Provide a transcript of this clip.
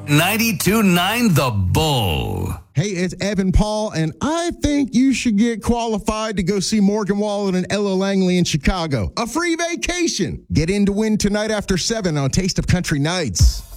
92.9 The Bull. Hey, it's Evan Paul, and I think you should get qualified to go see Morgan Wallen and Ella Langley in Chicago. A free vacation. Get in to win tonight after 7 on Taste of Country Nights.